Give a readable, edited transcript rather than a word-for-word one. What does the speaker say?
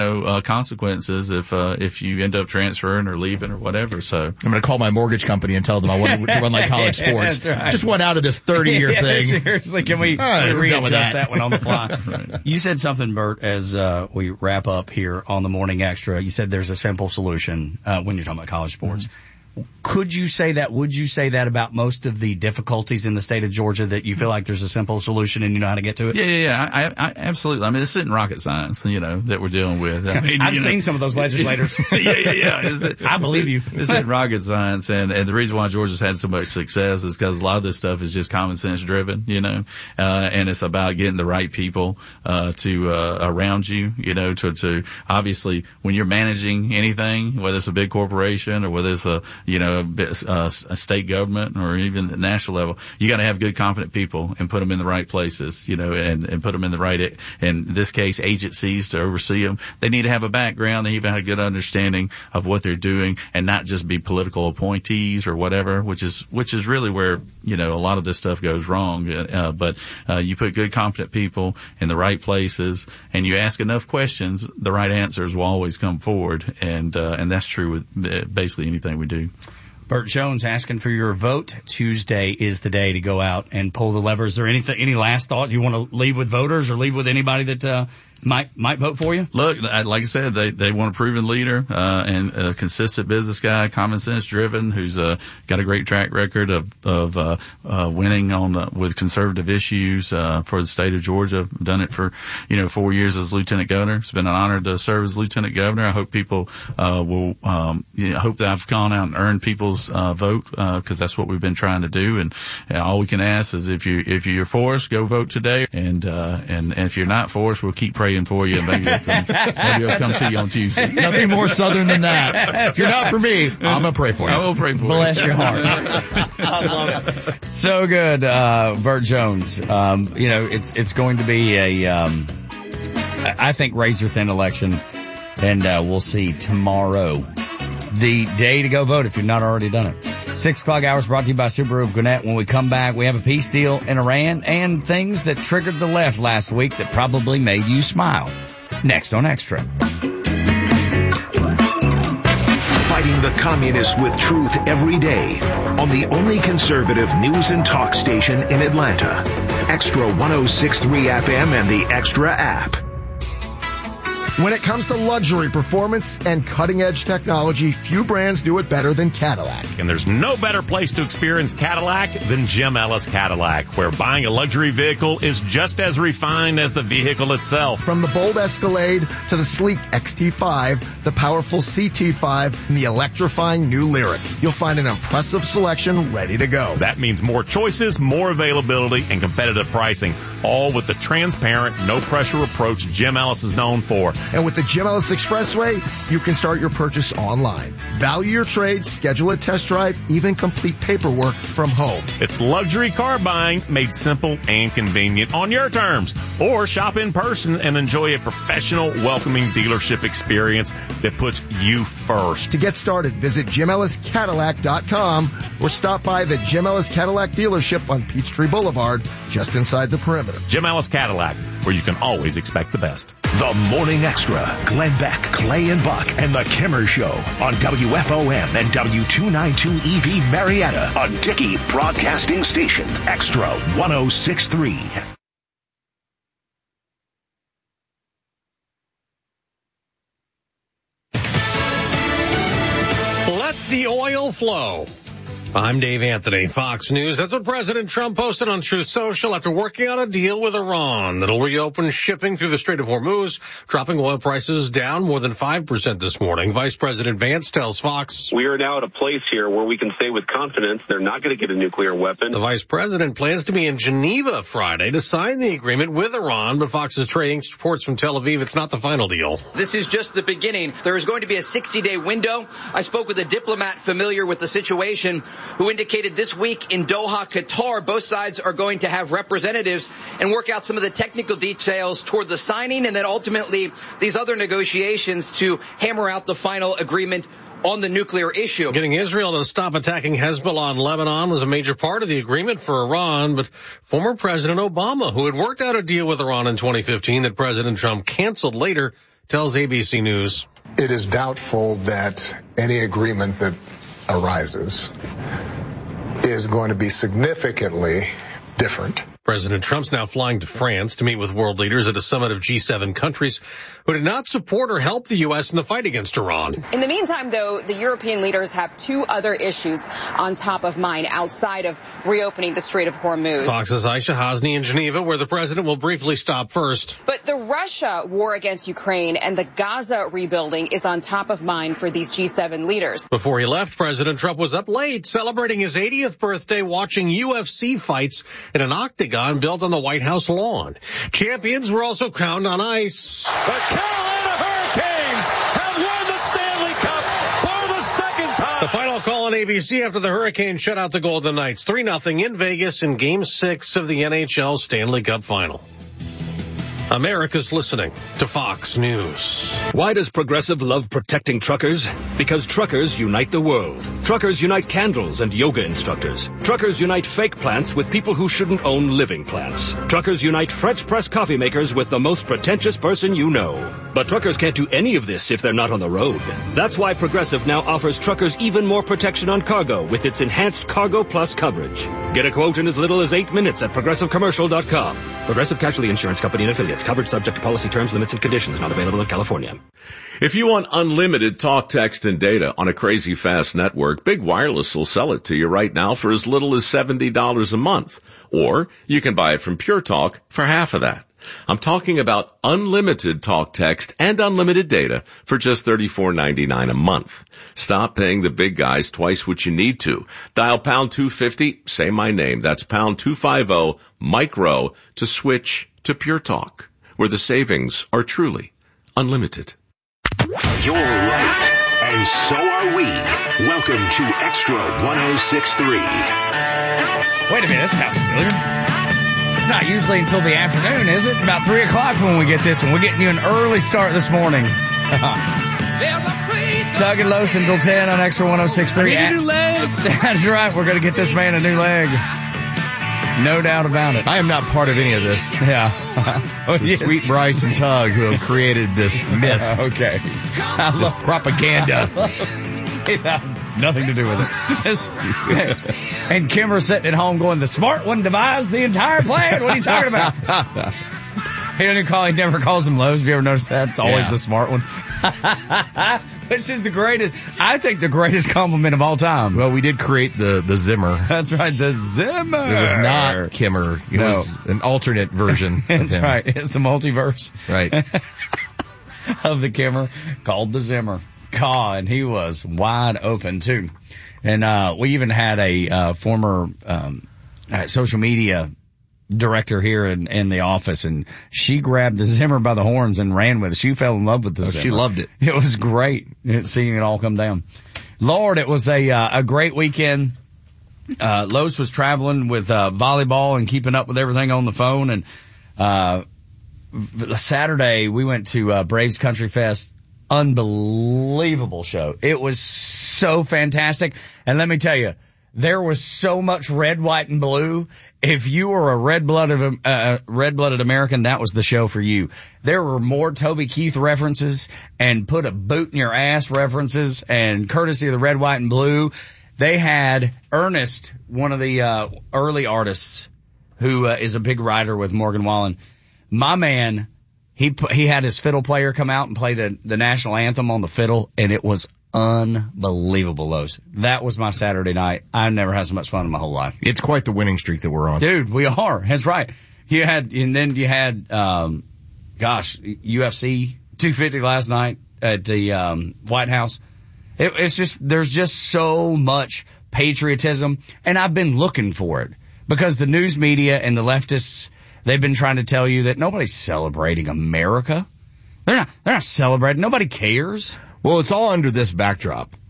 consequences if you end up transferring or leaving or whatever. So I'm going to call my mortgage company and tell them I want to run like college sports. Right. Just went out of this 30-year thing. Seriously, can we readjust that one on the fly? Right. You said something, Bert, as we wrap up here on the Morning Extra. You said there's a simple solution when you're talking about college sports. Mm-hmm. Could you say that? Would you say that about most of the difficulties in the state of Georgia, that you feel like there's a simple solution and you know how to get to it? Yeah. I absolutely. I mean, this isn't rocket science, that we're dealing with. I mean, I've seen some of those legislators. Yeah. I believe you. This isn't rocket science, and the reason why Georgia's had so much success is because a lot of this stuff is just common sense driven, and it's about getting the right people to around you, to obviously when you're managing anything, whether it's a big corporation or whether it's a state government or even the national level, you got to have good, competent people and put them in the right places, and put them in the right, in this case, agencies to oversee them. They need to have a background. They even have a good understanding of what they're doing and not just be political appointees or whatever, which is really where, a lot of this stuff goes wrong. But you put good, competent people in the right places and you ask enough questions, the right answers will always come forward. And that's true with basically anything we do. Bert Jones asking for your vote. Tuesday is the day to go out and pull the levers. Is there any last thought you want to leave with voters or leave with anybody that might vote for you? Look, like I said, they want a proven leader and a consistent business guy, common sense driven, who's got a great track record of winning with conservative issues for the state of Georgia. Done it for 4 years as lieutenant governor. It's been an honor to serve as lieutenant governor. I hope people will hope that I've gone out and earned people's vote because that's what we've been trying to do. And all we can ask is if you're for us, go vote today. And if you're not for us, we'll keep praying for you, and maybe I'll come see you on Tuesday. Nothing more southern than that. If you're not for me, I'm gonna pray for you. I will pray for you. Bless your heart. I love it. So good, Bert Jones. It's going to be I think razor thin election, and we'll see tomorrow. The day to go vote if you've not already done it. 6 o'clock hours brought to you by Subaru of Gwinnett. When we come back, we have a peace deal in Iran and things that triggered the left last week that probably made you smile. Next on Extra. Fighting the communists with truth every day on the only conservative news and talk station in Atlanta. Extra 106.3 FM and the Extra app. When it comes to luxury, performance, and cutting-edge technology, few brands do it better than Cadillac. And there's no better place to experience Cadillac than Jim Ellis Cadillac, where buying a luxury vehicle is just as refined as the vehicle itself. From the bold Escalade to the sleek XT5, the powerful CT5, and the electrifying new Lyriq, you'll find an impressive selection ready to go. That means more choices, more availability, and competitive pricing, all with the transparent, no-pressure approach Jim Ellis is known for. And with the Jim Ellis Expressway, you can start your purchase online. Value your trade, schedule a test drive, even complete paperwork from home. It's luxury car buying made simple and convenient on your terms. Or shop in person and enjoy a professional, welcoming dealership experience that puts you first. To get started, visit JimEllisCadillac.com or stop by the Jim Ellis Cadillac dealership on Peachtree Boulevard, just inside the perimeter. Jim Ellis Cadillac, where you can always expect the best. The Morning Extra. Glenn Beck, Clay and Buck, and the Kimmer Show on WFOM and W292 EV Marietta, a Dickey broadcasting station. Extra 106.3. Let the oil flow. I'm Dave Anthony, Fox News. That's what President Trump posted on Truth Social after working on a deal with Iran that'll reopen shipping through the Strait of Hormuz, dropping oil prices down more than 5% this morning. Vice President Vance tells Fox, "We are now at a place here where we can say with confidence they're not going to get a nuclear weapon." The vice president plans to be in Geneva Friday to sign the agreement with Iran, but Fox is trading reports from Tel Aviv. It's not the final deal. This is just the beginning. There is going to be a 60-day window. I spoke with a diplomat familiar with the situation who indicated this week in Doha, Qatar, both sides are going to have representatives and work out some of the technical details toward the signing and then ultimately these other negotiations to hammer out the final agreement on the nuclear issue. Getting Israel to stop attacking Hezbollah in Lebanon was a major part of the agreement for Iran, but former President Obama, who had worked out a deal with Iran in 2015 that President Trump canceled later, tells ABC News. It is doubtful that any agreement that arises is going to be significantly different. President Trump's now flying to France to meet with world leaders at a summit of G7 countries who did not support or help the U.S. in the fight against Iran. In the meantime, though, the European leaders have two other issues on top of mind outside of reopening the Strait of Hormuz. Fox's Aisha Hasni in Geneva, where the president will briefly stop first. But the Russia war against Ukraine and the Gaza rebuilding is on top of mind for these G7 leaders. Before he left, President Trump was up late celebrating his 80th birthday watching UFC fights in an octagon built on the White House lawn. Champions were also crowned on ice. The Carolina Hurricanes have won the Stanley Cup for the second time. The final call on ABC after the Hurricanes shut out the Golden Knights 3-0 in Vegas in Game 6 of the NHL Stanley Cup Final. America's listening to Fox News. Why does Progressive love protecting truckers? Because truckers unite the world. Truckers unite candles and yoga instructors. Truckers unite fake plants with people who shouldn't own living plants. Truckers unite French press coffee makers with the most pretentious person you know. But truckers can't do any of this if they're not on the road. That's why Progressive now offers truckers even more protection on cargo with its enhanced Cargo Plus coverage. Get a quote in as little as 8 minutes at ProgressiveCommercial.com. Progressive Casualty Insurance Company and Affiliates. Coverage subject to policy terms, limits, and conditions. Not available in California. If you want unlimited talk, text, and data on a crazy fast network, Big Wireless will sell it to you right now for as little as $70 a month. Or you can buy it from Pure Talk for half of that. I'm talking about unlimited talk, text, and unlimited data for just $34.99 a month. Stop paying the big guys twice what you need to. Dial pound 250, say my name. That's pound 250 micro to switch to Pure Talk, where the savings are truly unlimited. You're right, and so are we. Welcome to Extra 106.3. Wait a minute, that sounds familiar. It's not usually until the afternoon, is it? About 3 o'clock when we get this one. We're getting you an early start this morning. Tug and Los until 10 on Extra 106.3. A new leg. That's right. We're going to get this man a new leg. No doubt about it. I am not part of any of this. Yeah. It's Sweet Bryce and Tug who have created this myth. Okay. This propaganda. Nothing to do with it. And Kimmer sitting at home going, the smart one devised the entire plan. What are you talking about? He never calls him Lowe's. Have you ever noticed that? It's always the smart one. Which is the greatest, I think the greatest compliment of all time. Well, we did create the Zimmer. That's right, the Zimmer. It was not Kimmer. It was an alternate version. That's right. It's the multiverse. Right. Of the Kimmer called the Zimmer. God, and he was wide open too. And we even had a former social media director here in the office, and she grabbed the Zimmer by the horns and ran with it. She fell in love with the Zimmer. She loved it. It was great seeing it all come down. Lord, it was a great weekend. Los was traveling with volleyball and keeping up with everything on the phone. And Saturday we went to Braves Country Fest. Unbelievable show. It was so fantastic. And let me tell you, there was so much red, white, and blue. If you were a red-blooded American, that was the show for you. There were more Toby Keith references and put a boot in your ass references, and courtesy of the red, white, and blue, they had Ernest, one of the early artists, who is a big writer with Morgan Wallen. My man, he had his fiddle player come out and play the national anthem on the fiddle, and it was unbelievable, Lowe's. That was my Saturday night. I've never had so much fun in my whole life. It's quite the winning streak that we're on. Dude, we are. That's right. You had UFC 250 last night at the White House. It's just, there's just so much patriotism, and I've been looking for it because the news media and the leftists, they've been trying to tell you that nobody's celebrating America. They're not celebrating. Nobody cares. Well, it's all under this backdrop.